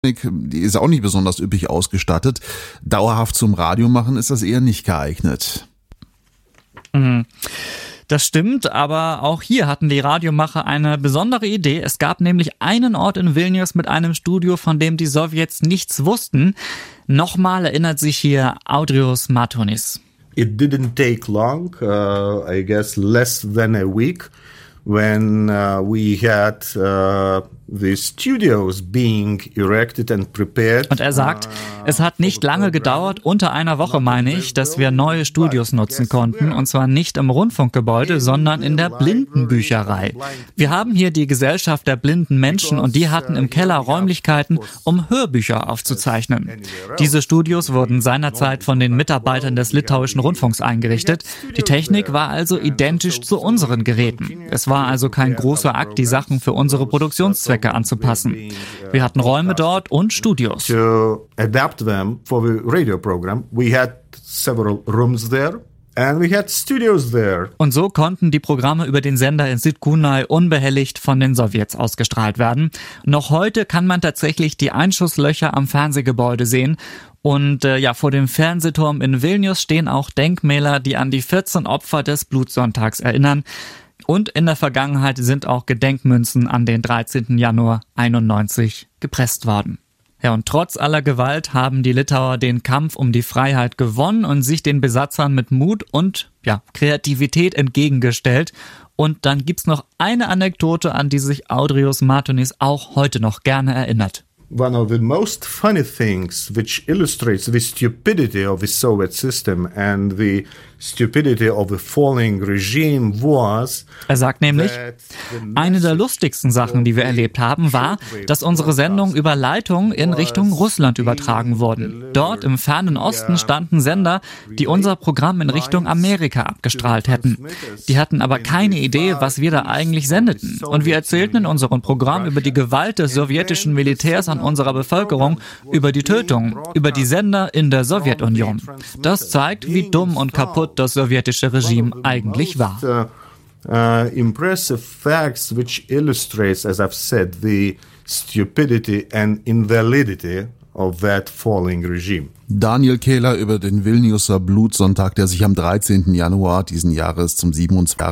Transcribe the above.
Die ist auch nicht besonders üppig ausgestattet. Dauerhaft zum Radio machen ist das eher nicht geeignet. Das stimmt, aber auch hier hatten die Radiomacher eine besondere Idee. Es gab nämlich einen Ort in Vilnius mit einem Studio, von dem die Sowjets nichts wussten. Nochmal erinnert sich hier Audrius Matonis. It didn't take long, I guess less than a week, when we had the studios being erected and prepared. Und er sagt, es hat nicht lange gedauert, unter einer Woche meine ich, dass wir neue Studios nutzen konnten, und zwar nicht im Rundfunkgebäude, sondern in der Blindenbücherei. Wir haben hier die Gesellschaft der blinden Menschen und die hatten im Keller Räumlichkeiten, um Hörbücher aufzuzeichnen. Diese Studios wurden seinerzeit von den Mitarbeitern des litauischen Rundfunks eingerichtet. Die Technik war also identisch zu unseren Geräten. Es war also kein großer Akt, die Sachen für unsere Produktionszwecke anzupassen. Wir hatten Räume dort und Studios. To adapt them for the radio program, we had several rooms there. And we had studios there. Und so konnten die Programme über den Sender in Sidkunai unbehelligt von den Sowjets ausgestrahlt werden. Noch heute kann man tatsächlich die Einschusslöcher am Fernsehgebäude sehen. Und vor dem Fernsehturm in Vilnius stehen auch Denkmäler, die an die 14 Opfer des Blutsonntags erinnern. Und in der Vergangenheit sind auch Gedenkmünzen an den 13. Januar 91 gepresst worden. Ja, und trotz aller Gewalt haben die Litauer den Kampf um die Freiheit gewonnen und sich den Besatzern mit Mut und Kreativität entgegengestellt. Und dann gibt's noch eine Anekdote, an die sich Audrius Matonis auch heute noch gerne erinnert. One of the most funny things which illustrates the stupidity of the Soviet system and the stupidity of the falling regime was. Er sagt nämlich, eine der lustigsten Sachen, die wir erlebt haben, war, dass unsere Sendungen über Leitung in Richtung Russland übertragen wurden. Dort im fernen Osten standen Sender, die unser Programm in Richtung Amerika abgestrahlt hätten. Die hatten aber keine Idee, was wir da eigentlich sendeten. Und wir erzählten in unserem Programm über die Gewalt des sowjetischen Militärs an unserer Bevölkerung, über die Tötung, über die Sender in der Sowjetunion. Das zeigt, wie dumm und kaputt das sowjetische Regime eigentlich war. Impressive facts which illustrates, as I've said, the stupidity and invalidity of that falling regime. Daniel Kehler über den Vilniuser Blutsonntag, der sich am 13. Januar diesen Jahres zum 27.